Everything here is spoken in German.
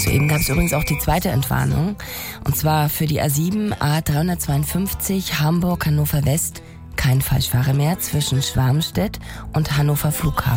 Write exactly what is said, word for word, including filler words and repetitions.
Soeben gab es übrigens auch die zweite Entwarnung. Und zwar für die A sieben A dreihundertzweiundfünfzig Hamburg-Hannover West kein Falschfahrer mehr zwischen Schwarmstedt und Hannover Flughafen.